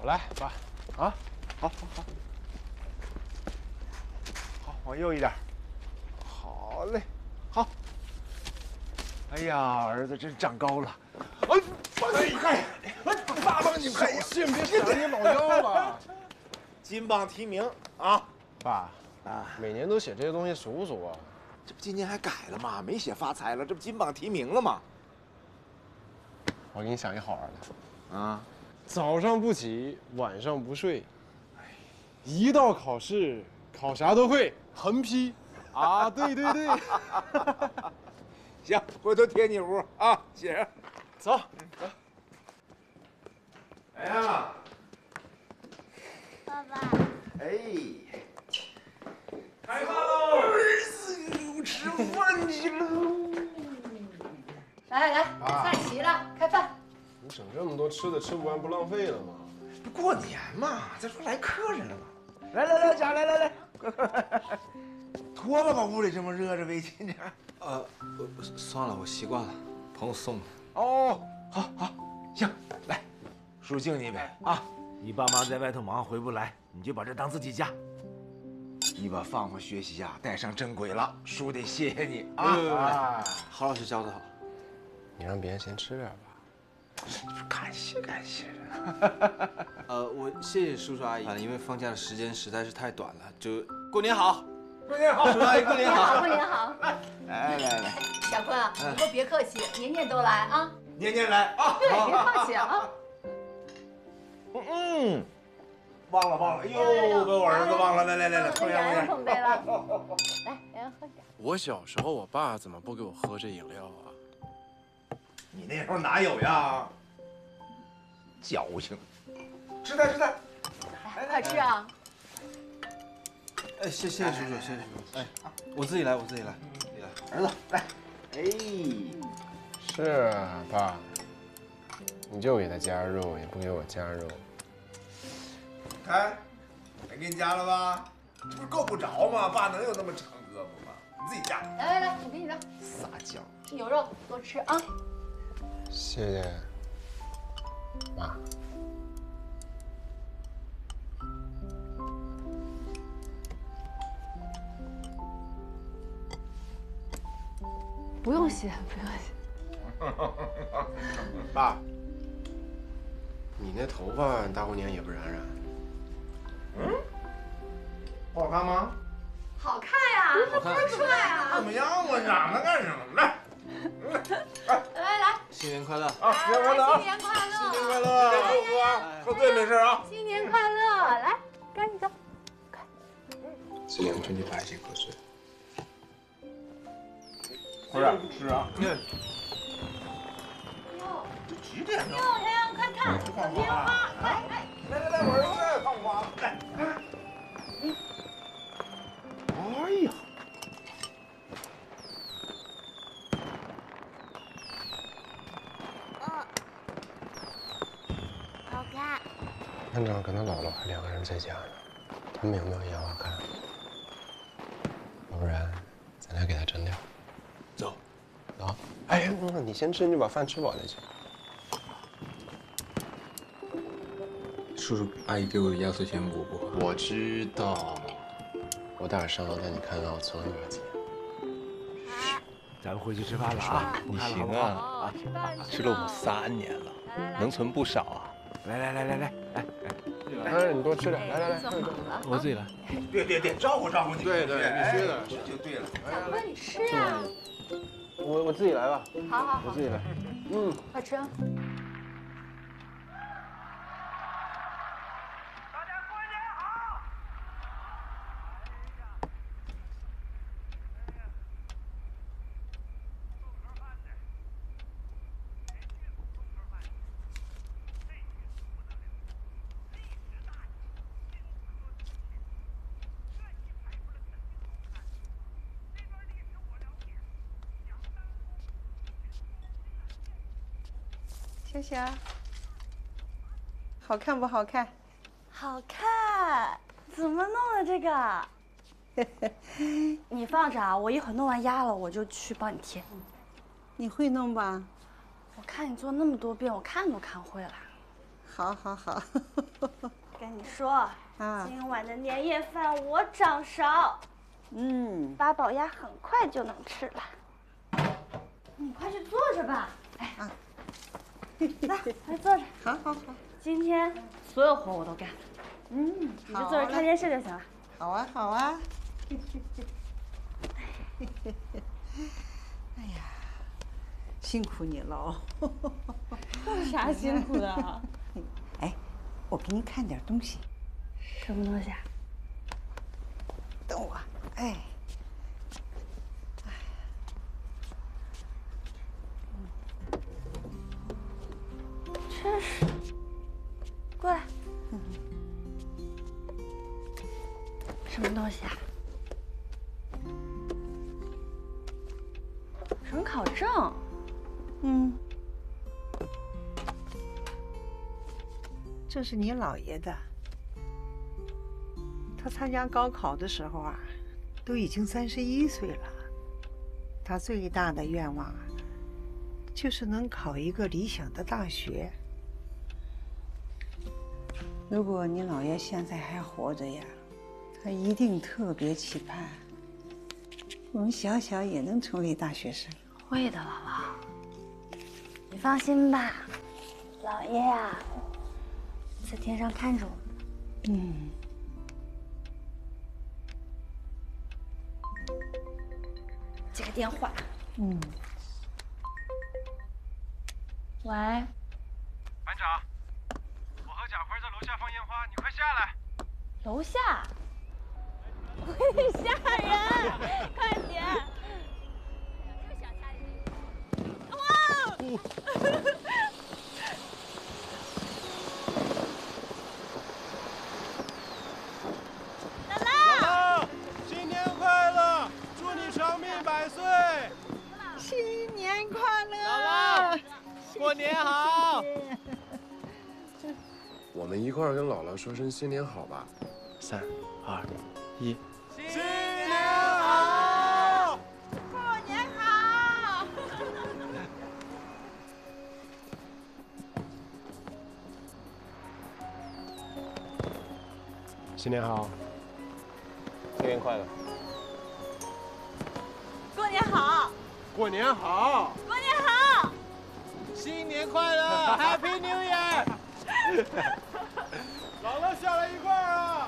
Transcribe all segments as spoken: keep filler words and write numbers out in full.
我来，爸。啊， 好，好，好，好，往右一点。好嘞，好。哎呀，儿子真长高了。哎，嗨，爸爸你小心别闪你老腰了。 金榜题名啊！ 爸，啊，每年都写这些东西俗不俗啊？ 这不今年还改了吗？没写发财了，这不金榜题名了吗？ 我给你想一好玩的。啊，早上不起，晚上不睡，一到考试，考啥都会，横批。啊，对对对。 行，回头贴你屋啊，写上。 走，走。 来呀， 爸爸。 哎，开饭喽！儿子，吃饭去喽！ 来来来，菜齐了，开饭。 你整这么多吃的，吃不完不浪费了吗？ 过年嘛，再说来客人了嘛。来来来，家来来来，快快快！脱了吧，屋里这么热，这围巾这。 呃，算了，我习惯了，朋友送的。 哦，好，好，行，来，叔敬你一杯啊！你爸妈在外头忙，回不来，你就把这当自己家。你把放放学习呀带上正轨了，叔得谢谢你啊！ 啊，郝老师教的好。 你让别人先吃点吧。 感谢感谢。 呃，我谢谢叔叔阿姨，因为放假的时间实在是太短了，就过年好。 过年好， 叔叔阿姨过年好， 过年好。 来来来， 小坤啊，以后别客气，年年都来啊。 年年来啊！ 对，别客气啊。 嗯，忘了忘了，又被我儿子忘了，来来来来，碰洋洋碰杯了。来，洋洋喝点。 我小时候，我爸怎么不给我喝这饮料啊？ 你那时候哪有呀？矫情。吃菜吃菜， 来，快吃啊！ 哎，谢谢谢叔叔，谢谢叔叔。哎，我自己来，我自己来，自己来。 儿子来，哎， 是啊，爸，你就给他加肉，也不给我加肉。 看，还给你加了吧？这不是够不着吗？爸能有那么长胳膊吗？你自己加。 来来来，我给你的。 撒娇。 吃牛肉，多吃啊。 谢谢，妈。 不用谢，不用谢。 爸，你那头发大过年也不染染。 嗯，不好看吗？ 好看呀， 好看， 帅啊！ 怎么样啊？染它干什么？来， 来来来， 新年快乐啊！新年快乐啊！ 新年快乐！ 新年快乐！祝福啊！喝醉没事啊！ 新年快乐！来，赶紧走。 今年春节把一起喝醉。 不是吃啊！ 哟， 这几点了？ 哟，洋洋快看，有烟花！来来来来来，我儿子放花，来。哎呀！ 嗯，好看。 班长跟他姥姥还两个人在家呢，他们有没有烟花看？要不然，咱俩给他整点。 走。 啊！哎，那你先吃，你把饭吃饱再去。 叔叔阿姨给我的压岁钱补补。 我知道，我打算带你看老村儿去。 咱们回去吃饭了啊！ 你行啊，吃了我三年了，能存不少啊。 来来来来来来来，哎，你多吃点，来来来，快点。 我自己来。 对对对，照顾照顾你。 对对，必须的， 这就对了。 小坤，你吃啊！ 我我自己来吧。 好好好， 我自己来。嗯， 快吃啊！ 香香，好看不好看？ 好看，怎么弄的这个？你放着啊，我一会儿弄完压了，我就去帮你贴。 你会弄吧？ 我看你做那么多遍，我看都看会了。 好，好，好。 跟你说， 啊， 今晚的年夜饭我掌勺， 嗯， 八宝鸭很快就能吃了。你快去坐着吧。哎， 啊， 来，快坐着。 好，好，好。 今天所有活我都干， 嗯， 你就坐着看电视就行了。 好啊，好啊。哎呀，辛苦你了。 有啥辛苦的？ 哎，我给你看点东西。 什么东西啊？ 等我，哎。 真是，过来。什么东西啊？准考证。 嗯，这是你姥爷的。他参加高考的时候啊，都已经三十一岁了。他最大的愿望啊，就是能考一个理想的大学。如果你姥爷现在还活着呀，他一定特别期盼我们小小也能成为大学生。 会的，姥姥，你放心吧，姥爷呀，在天上看着我们。 嗯。 接个电话。 嗯。 喂。 班长，我和贾坤在楼下放烟花，你快下来。 楼下。会吓人，快点！哇！ 姥姥，新年快乐！祝你长命百岁！ 新年快乐！ 姥姥，过年好！我们一块儿跟姥姥说声新年好吧。三二一，新年好！ 过年好！ 新年好！新年快乐！ 过年好！ 过年好！ 过年好！ 新年快乐 ！Happy New Year！ 姥姥下来一块儿啊！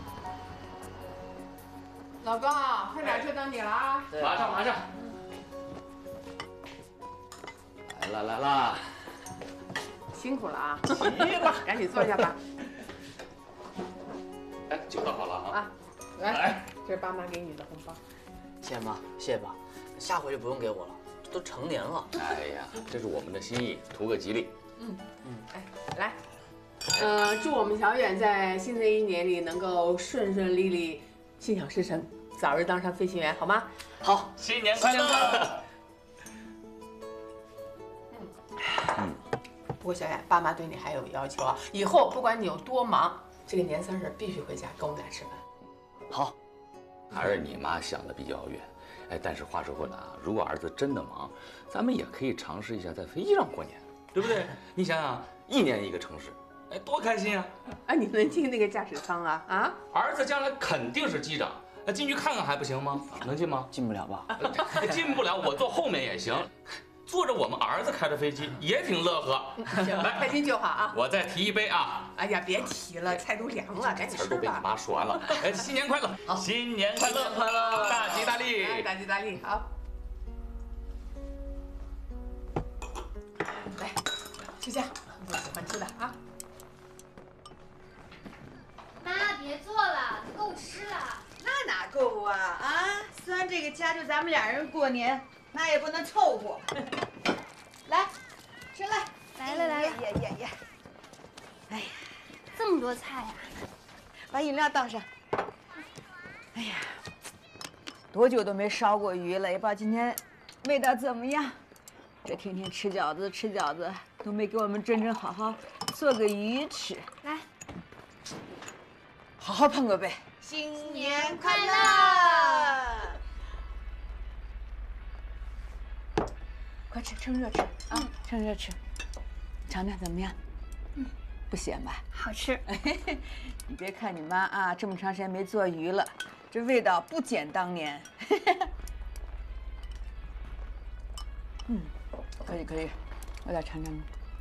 老公啊，快点，就等你了啊！ 马上马上。来了来了， 辛苦了啊！齐吧，赶紧坐下吧。 哎，酒倒好了啊！ 啊，来，这是爸妈给你的红包。 谢谢妈，谢谢爸，下回就不用给我了，这都成年了。 哎呀，这是我们的心意，图个吉利。 嗯嗯，哎，来，呃，祝我们小远在新的一年里能够顺顺利利、心想事成，早日当上飞行员，好吗？ 好， 新年快乐！ 嗯。不过小远，爸妈对你还有要求啊，以后不管你有多忙，这个年三十必须回家跟我们俩吃饭。 好。 还是你妈想的比较远。哎，但是话说回来啊，如果儿子真的忙，咱们也可以尝试一下在飞机上过年，对不对？你想想，一年一个城市，哎，多开心啊！ 啊，你能进那个驾驶舱啊？啊？ 儿子将来肯定是机长，那进去看看还不行吗？能进吗？ 进不了吧？ 进不了，我坐后面也行。坐着我们儿子开的飞机也挺乐呵。 来，开心就好啊！ 我再提一杯啊！ 哎呀，别提了，菜都凉了，赶紧吃吧。 词儿都被你妈说完了。哎，新年快乐！ 好， 新年快乐， 快乐， 大吉大利！ 哎，大吉大利！好，来，吃下你喜欢吃的啊。 妈，别做了，够吃了。 那哪够啊啊！虽然这个家就咱们俩人过年，那也不能凑合。来，吃来， 来了来了， 呀呀呀！哎呀， 这么多菜呀！ 把饮料倒上。哎呀，多久都没烧过鱼了，也不知道今天味道怎么样。这天天吃饺子吃饺子，都没给我们真正好好做个鱼吃。 来， 好好碰个杯。 新年快乐！ 快吃，趁热吃啊！趁热吃，尝尝怎么样？嗯， 不咸吧？ 好吃。 你别看你妈啊，这么长时间没做鱼了，这味道不减当年。嗯，可以可以，我再尝尝。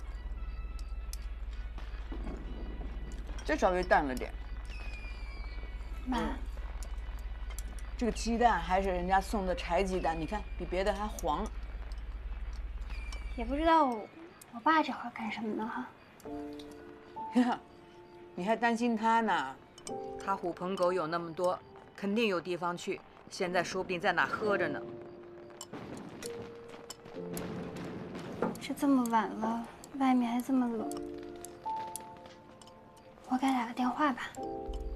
这稍微淡了点。 妈， 这个鸡蛋还是人家送的柴鸡蛋，你看比别的还黄。 也不知道我爸这会儿干什么呢哈。 你还担心他呢？他狐朋狗友那么多，肯定有地方去。现在说不定在哪喝着呢。 这这么晚了，外面还这么冷，我该打个电话吧。